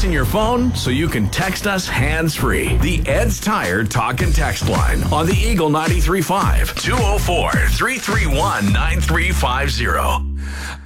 device in your phone so you can text us hands-free. The Ed's Tire Talk and Text line on the Eagle 93.5, 204-331-9350.